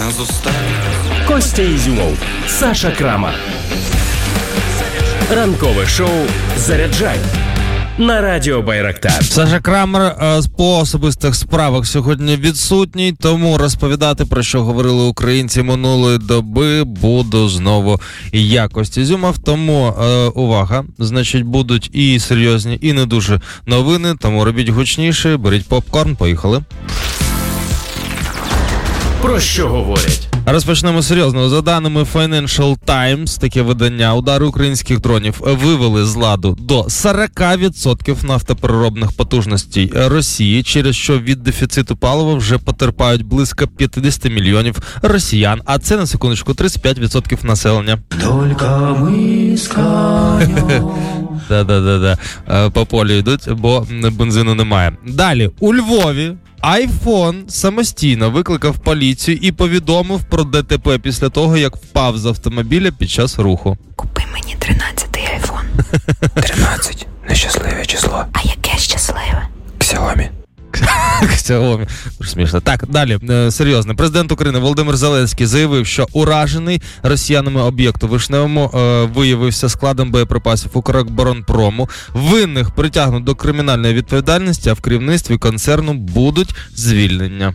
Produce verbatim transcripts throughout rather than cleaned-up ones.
не зустріти. Костя Ізюмов, Саша Крама. Ранкове шоу «Заряджай» на радіо Байрактар. Саша Крамер е, по особистих справах сьогодні відсутній, тому розповідати, про що говорили українці минулої доби, буду знову я, Костя Ізюмов. Тому е, увага, значить, будуть і серйозні, і не дуже новини, тому робіть гучніше, беріть попкорн, поїхали. Про що говорять? Розпочнемо серйозно. За даними Financial Times, таке видання, удари українських дронів вивели з ладу до сорок відсотків нафтопереробних потужностей Росії, через що від дефіциту палива вже потерпають близько п'ятдесят мільйонів росіян, а це, на секундочку, тридцять п'ять відсотків населення. Тільки ми з конем. Да-да-да, по полю йдуть, бо бензину немає. Далі, у Львові айфон самостійно викликав поліцію і повідомив про ДТП після того, як впав з автомобіля під час руху. Купи мені тринадцятий айфон. тринадцять. Нещасливе число. А яке щасливе? Xiaomi. Xiaomi. Дуже смішно. Так, далі, е, серйозно. Президент України Володимир Зеленський заявив, що уражений росіянами об'єкт у Вишневому е, виявився складом боєприпасів Укроборонпрому. Винних притягнуть до кримінальної відповідальності, а в керівництві концерну будуть звільнення.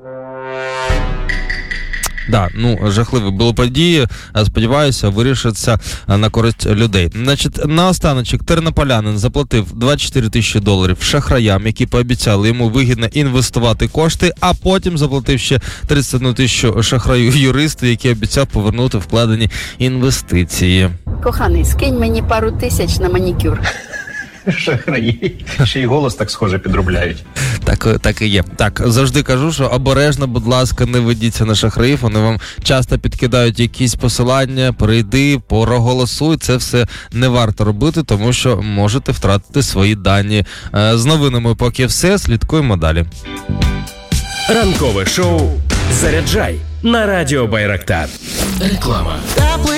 Да, ну, жахливі були події, сподіваюся, вирішаться на користь людей. Значить, наостаночок тернополянин заплатив двадцять чотири тисячі доларів шахраям, які пообіцяли йому вигідно інвестувати кошти, а потім заплатив ще тридцять одну тисячу шахраю юристу, який обіцяв повернути вкладені інвестиції. Коханий, скинь мені пару тисяч на манікюр. Шахраї. Ще й голос так схоже підробляють. Так, так і є. Так, завжди кажу, що обережно, будь ласка, не ведіться на шахраїв. Вони вам часто підкидають якісь посилання, прийди, проголосуй. Це все не варто робити, тому що можете втратити свої дані. З новинами поки все, слідкуємо далі. Ранкове шоу «Заряджай» на радіо Байрактар. Реклама.